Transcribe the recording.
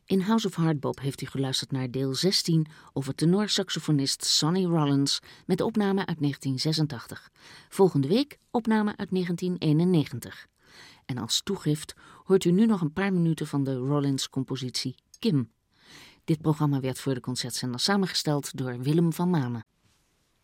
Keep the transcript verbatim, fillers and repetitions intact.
In House of Hardbop heeft u geluisterd naar deel zestien over tenorsaxofonist Sonny Rollins met opname uit negentien zesentachtig. Volgende week opname uit negentien eenennegentig. En als toegift hoort u nu nog een paar minuten van de Rollins-compositie Kim. Dit programma werd voor de Concertzender samengesteld door Willem van Manen.